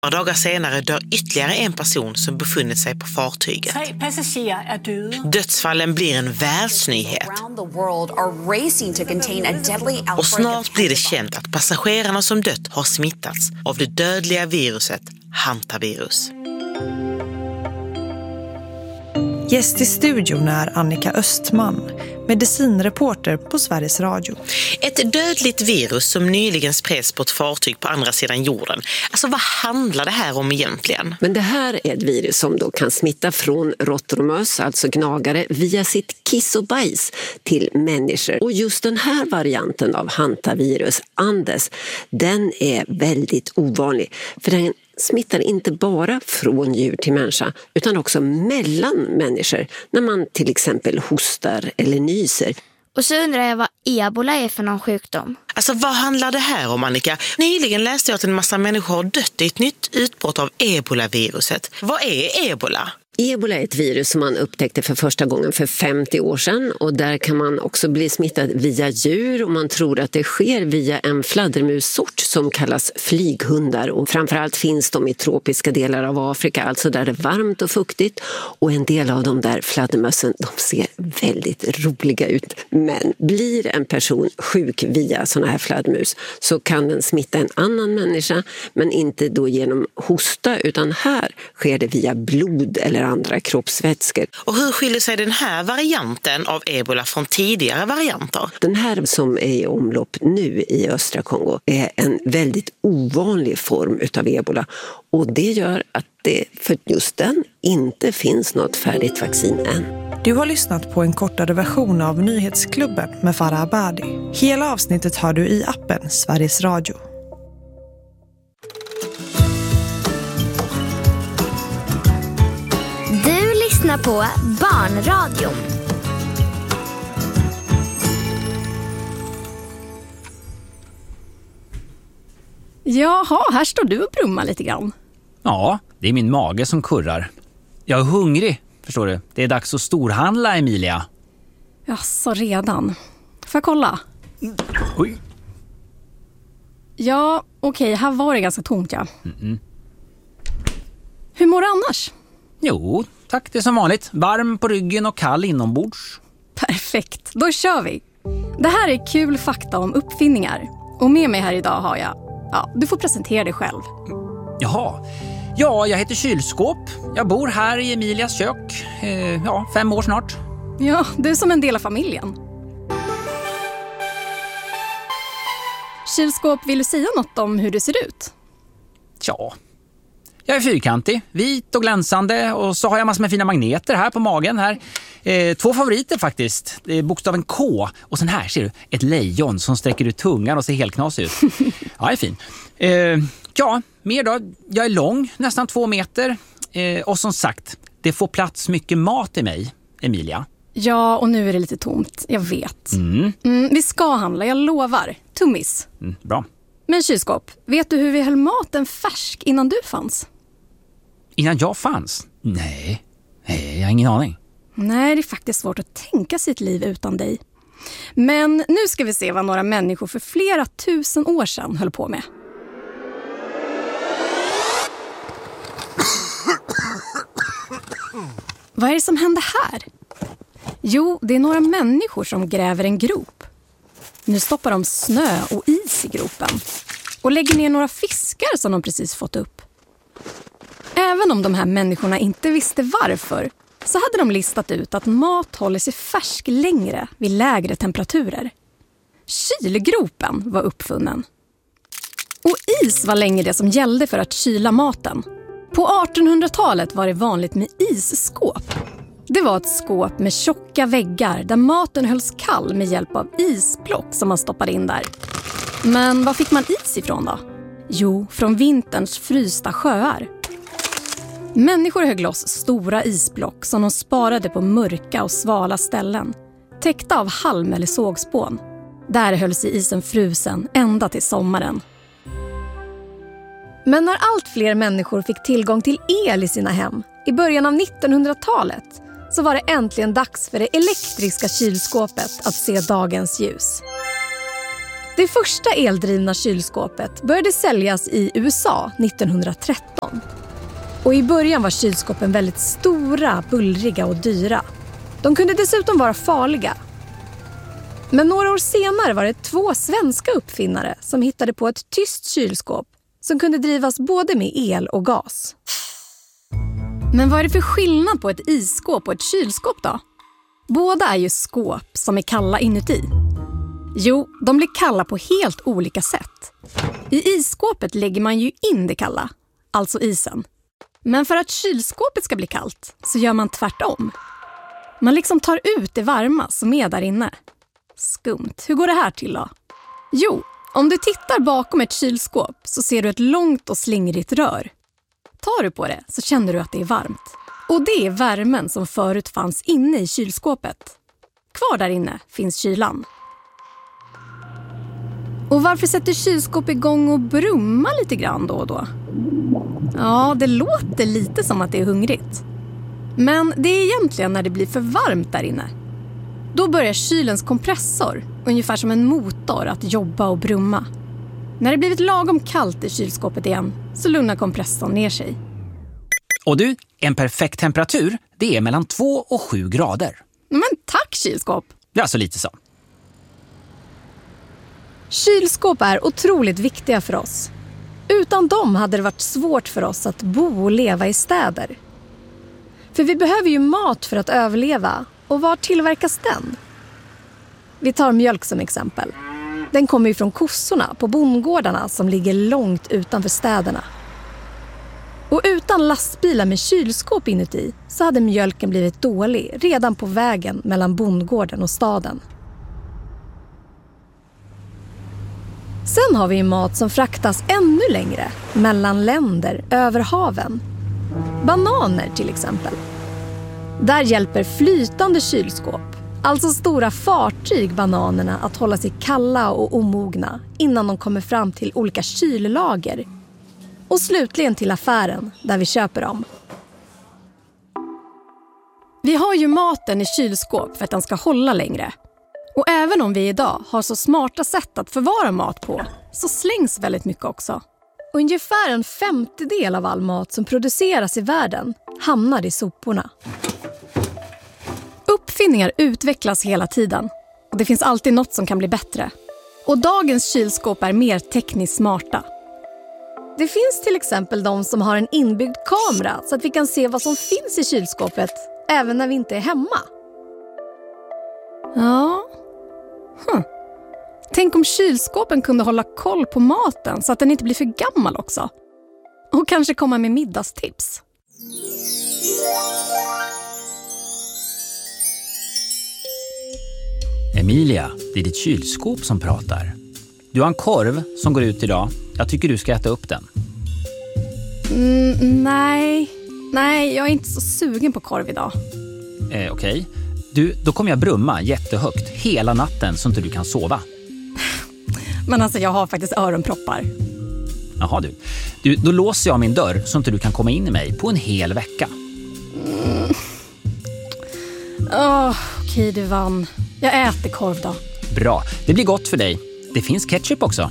Några dagar senare dör ytterligare en person som befunnit sig på fartyget. 3 passagerer är döda. Dödsfallen blir en världsnyhet. Och snart blir det känt att passagerarna som dött har smittats av det dödliga viruset hantavirus. Gäst i studion är Annika Östman, medicinreporter på Sveriges Radio. Ett dödligt virus som nyligen spreds på ett fartyg på andra sidan jorden. Alltså vad handlar det här om egentligen? Men det här är ett virus som då kan smitta från råttor och möss, alltså gnagare, via sitt kiss och bajs till människor. Och just den här varianten av hantavirus, Andes, den är väldigt ovanlig. För den smittar inte bara från djur till människa utan också mellan människor när man till exempel hostar eller nyser. Och så undrar jag vad ebola är för någon sjukdom. Alltså vad handlar det här om, Annika? Nyligen läste jag att en massa människor har dött i ett nytt utbrott av ebola-viruset. Vad är ebola? Ebola är ett virus som man upptäckte för första gången för 50 år sedan och där kan man också bli smittad via djur och man tror att det sker via en fladdermussort som kallas flyghundar och framförallt finns de i tropiska delar av Afrika, alltså där det är varmt och fuktigt och en del av de där fladdermössen, de ser väldigt roliga ut. Men blir en person sjuk via såna här fladdermus så kan den smitta en annan människa men inte då genom hosta utan här sker det via blod eller andra kroppsvätskor. Och hur skiljer sig den här varianten av ebola från tidigare varianter? Den här som är i omlopp nu i östra Kongo är en väldigt ovanlig form utav ebola och det gör att det för just den inte finns något färdigt vaccin än. Du har lyssnat på en kortare version av Nyhetsklubben med Farah Abadi. Hela avsnittet har du i appen Sveriges Radio. Lyssna på Barnradion. Jaha, här står du och brummar lite grann. Ja, det är min mage som kurrar. Jag är hungrig, förstår du. Det är dags att storhandla, Emilia. Ja, så redan. Får jag kolla? Oj. Ja, okej, här var det ganska tomt, ja. Hur mår du annars? Jo, tack, det är som vanligt. Varm på ryggen och kall inombords. Perfekt, då kör vi. Det här är kul fakta om uppfinningar. Och med mig här idag har jag... Ja, du får presentera dig själv. Jaha. Ja, jag heter Kylskåp. Jag bor här i Emilias kök. 5 år snart. Ja, du är som en del av familjen. Kylskåp, vill du säga något om hur du ser ut? Ja. Jag är fyrkantig, vit och glänsande och så har jag massor med fina magneter här på magen här. 2 favoriter faktiskt. Det är bokstaven K och sen här ser du ett lejon som sträcker ut tungan och ser helt knasig ut. Ja, det är fin. Mer då. Jag är lång, nästan 2 meter. Och som sagt, det får plats mycket mat i mig, Emilia. Ja, och nu är det lite tomt, jag vet. Vi ska handla, jag lovar. Tummis. Bra. Men Kylskåp, vet du hur vi höll maten färsk innan du fanns? Innan jag fanns? Nej, jag har ingen aning. Nej, det är faktiskt svårt att tänka sitt liv utan dig. Men nu ska vi se vad några människor för flera 1000 år sedan höll på med. Vad är det som händer här? Jo, det är några människor som gräver en grop. Nu stoppar de snö och is i gropen och lägger ner några fiskar som de precis fått upp. Även om de här människorna inte visste varför så hade de listat ut att mat håller sig färsk längre vid lägre temperaturer. Kylgropen var uppfunnen. Och is var länge det som gällde för att kyla maten. På 1800-talet var det vanligt med isskåp. Det var ett skåp med tjocka väggar där maten hölls kall med hjälp av isblock som man stoppade in där. Men var fick man is ifrån då? Jo, från vinterns frysta sjöar. Människor högg loss stora isblock som de sparade på mörka och svala ställen, täckta av halm eller sågspån. Där höll sig isen frusen ända till sommaren. Men när allt fler människor fick tillgång till el i sina hem i början av 1900-talet så var det äntligen dags för det elektriska kylskåpet att se dagens ljus. Det första eldrivna kylskåpet började säljas i USA 1913. Och i början var kylskåpen väldigt stora, bullriga och dyra. De kunde dessutom vara farliga. Men några år senare var det 2 svenska uppfinnare som hittade på ett tyst kylskåp som kunde drivas både med el och gas. Men vad är det för skillnad på ett isskåp och ett kylskåp då? Båda är ju skåp som är kalla inuti. Jo, de blir kalla på helt olika sätt. I isskåpet lägger man ju in det kalla, alltså isen. Men för att kylskåpet ska bli kallt så gör man tvärtom. Man liksom tar ut det varma som är där inne. Skumt, hur går det här till då? Jo, om du tittar bakom ett kylskåp så ser du ett långt och slingrigt rör. Tar du på det så känner du att det är varmt. Och det är värmen som förut fanns inne i kylskåpet. Kvar där inne finns kylan. Och varför sätter kylskåp igång och brummar lite grann då och då? Ja, det låter lite som att det är hungrigt. Men det är egentligen när det blir för varmt där inne. Då börjar kylens kompressor, ungefär som en motor, att jobba och brumma. När det blivit lagom kallt i kylskåpet igen så lugnar kompressorn ner sig. Och du, en perfekt temperatur, det är mellan 2 och 7 grader. Men tack kylskåp! Det är alltså lite så. Kylskåp är otroligt viktiga för oss. Utan dem hade det varit svårt för oss att bo och leva i städer. För vi behöver ju mat för att överleva. Och var tillverkas den? Vi tar mjölk som exempel. Den kommer ju från kossorna på bondgårdarna som ligger långt utanför städerna. Och utan lastbilar med kylskåp inuti så hade mjölken blivit dålig redan på vägen mellan bondgården och staden. Sen har vi ju mat som fraktas ännu längre, mellan länder, över haven. Bananer till exempel. Där hjälper flytande kylskåp, alltså stora fartyg, bananerna att hålla sig kalla och omogna innan de kommer fram till olika kyllager. Och slutligen till affären där vi köper dem. Vi har ju maten i kylskåp för att den ska hålla längre. Och även om vi idag har så smarta sätt att förvara mat på så slängs väldigt mycket också. Ungefär 1/50 av all mat som produceras i världen hamnar i soporna. Uppfinningar utvecklas hela tiden och det finns alltid något som kan bli bättre. Och dagens kylskåp är mer tekniskt smarta. Det finns till exempel de som har en inbyggd kamera så att vi kan se vad som finns i kylskåpet även när vi inte är hemma. Ja. Tänk om kylskåpen kunde hålla koll på maten så att den inte blir för gammal också. Och kanske komma med middagstips. Emilia, det är ditt kylskåp som pratar. Du har en korv som går ut idag. Jag tycker du ska äta upp den. Nej, jag är inte så sugen på korv idag. Okej. Du, då kommer jag brumma jättehögt hela natten så inte du kan sova. Men alltså jag har faktiskt öronproppar. Jaha du, då låser jag min dörr så inte du kan komma in i mig på en hel vecka. Okej, du vann. Jag äter korv då. Bra, det blir gott för dig. Det finns ketchup också.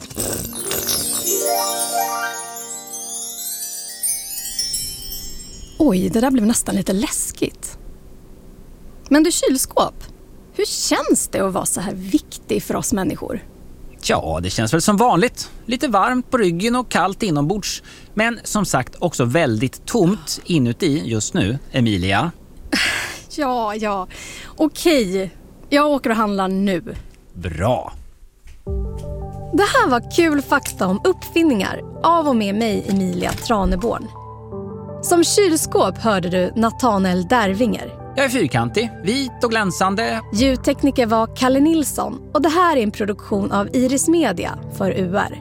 Oj, det där blev nästan lite läskigt. Men du, kylskåp, hur känns det att vara så här viktig för oss människor? Ja, det känns väl som vanligt. Lite varmt på ryggen och kallt inombords. Men som sagt också väldigt tomt inuti just nu, Emilia. Ja. Okej, jag åker och handlar nu. Bra. Det här var kul fakta om uppfinningar av och med mig, Emilia Traneborn. Som kylskåp hörde du Nathanael Dervinger. Jag är fyrkantig, vit och glänsande. Ljudtekniker var Kalle Nilsson och det här är en produktion av Iris Media för UR.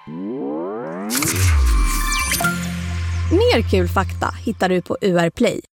Mer kul fakta hittar du på UR Play.